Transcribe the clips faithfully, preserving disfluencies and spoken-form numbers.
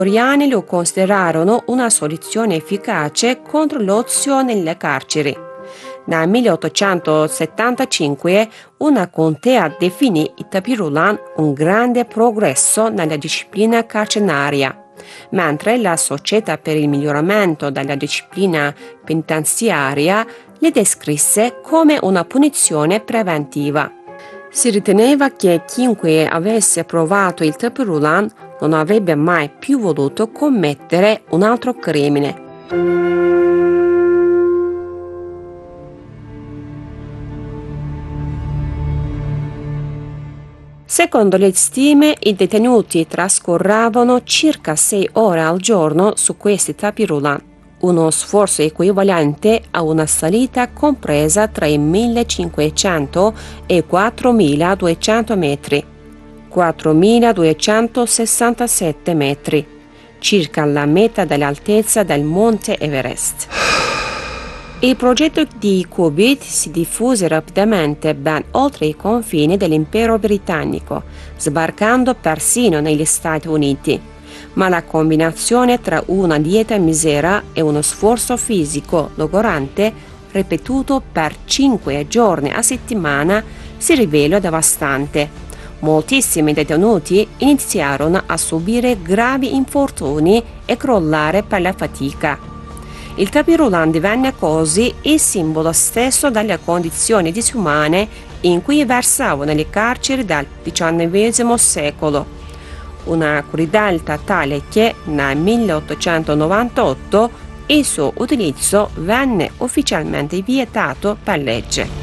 Oriani lo considerarono una soluzione efficace contro l'ozio nelle carceri. Nel milleottocentosettantacinque una contea definì il tapirulan un grande progresso nella disciplina carceraria, mentre la Società per il miglioramento della disciplina penitenziaria le descrisse come una punizione preventiva. Si riteneva che chiunque avesse provato il tapirulan non avrebbe mai più voluto commettere un altro crimine. Secondo le stime, i detenuti trascorravano circa sei ore al giorno su questi tapirulan, uno sforzo equivalente a una salita compresa tra i millecinquecento e i quattromiladuecento metri, quattromiladuecentosessantasette metri, circa la metà dell'altezza del monte Everest. Il progetto di Qubit si diffuse rapidamente ben oltre i confini dell'impero britannico, sbarcando persino negli Stati Uniti. Ma la combinazione tra una dieta misera e uno sforzo fisico logorante, ripetuto per cinque giorni a settimana, si rivela devastante. Moltissimi detenuti iniziarono a subire gravi infortuni e crollare per la fatica. Il tapirulan divenne così il simbolo stesso delle condizioni disumane in cui versavano le carceri del diciannovesimo secolo. Una crudeltà tale che nel milleottocentonovantotto il suo utilizzo venne ufficialmente vietato per legge.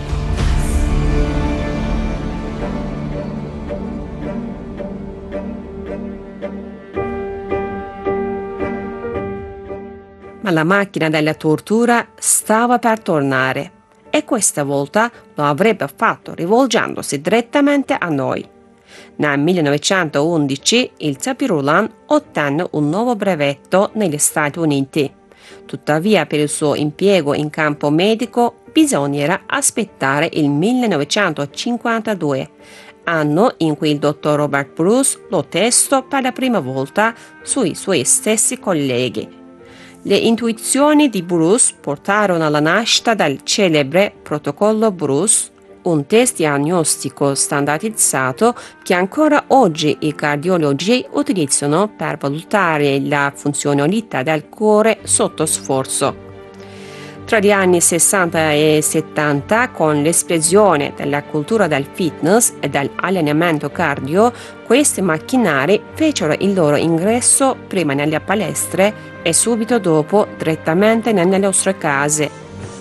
Ma la macchina della tortura stava per tornare e questa volta lo avrebbe fatto rivolgendosi direttamente a noi. Nel millenovecentoundici il tapirulan ottenne un nuovo brevetto negli Stati Uniti. Tuttavia, per il suo impiego in campo medico bisognerà aspettare il millenovecentocinquantadue, anno in cui il dottor Robert Bruce lo testò per la prima volta sui suoi stessi colleghi. Le intuizioni di Bruce portarono alla nascita del celebre protocollo Bruce, un test diagnostico standardizzato che ancora oggi i cardiologi utilizzano per valutare la funzionalità del cuore sotto sforzo. Tra gli anni sessanta e settanta, con l'esplosione della cultura del fitness e dell'allenamento cardio, questi macchinari fecero il loro ingresso prima nelle palestre e subito dopo direttamente nelle nostre case.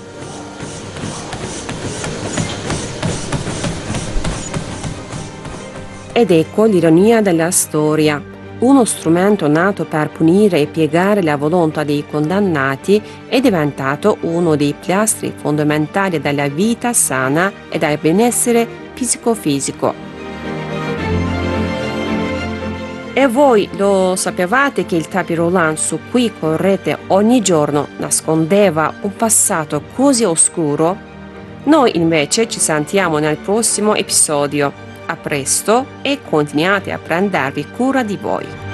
Ed ecco l'ironia della storia. Uno strumento nato per punire e piegare la volontà dei condannati è diventato uno dei pilastri fondamentali della vita sana e del benessere psicofisico. E voi lo sapevate che il tapirulan su cui correte ogni giorno nascondeva un passato così oscuro? Noi invece ci sentiamo nel prossimo episodio. A presto e continuate a prendervi cura di voi.